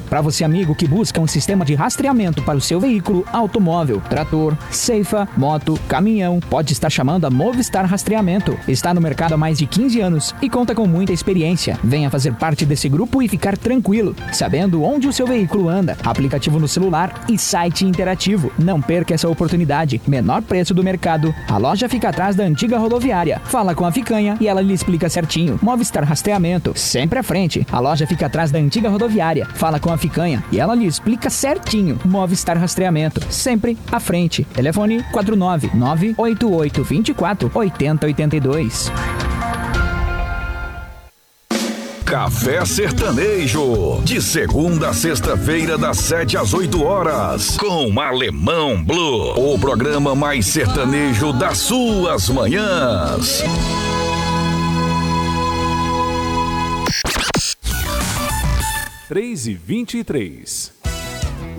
Para você, amigo, que busca um sistema de rastreamento para o seu veículo, automóvel, trator, ceifa, moto, caminhão, pode estar chamando a Movistar Rastreamento. Está no mercado há mais de 15 anos e conta com muita experiência. Venha fazer parte desse grupo e ficar tranquilo, sabendo onde o seu veículo anda. Aplicativo no celular e site interativo. Não perca essa oportunidade. Menor preço do mercado. A loja fica atrás da antiga rodoviária. Fala com a Ficanha e ela lhe explica certinho. Movistar Rastreamento, sempre à frente. A loja fica atrás da antiga rodoviária. Fala com a Ficanha e ela lhe explica certinho. Movistar Rastreamento, sempre à frente. Telefone 499-8824-8082. Café Sertanejo, de segunda a sexta-feira, das 7 às 8 horas, com Alemão Blue, o programa mais sertanejo das suas manhãs. 3h23.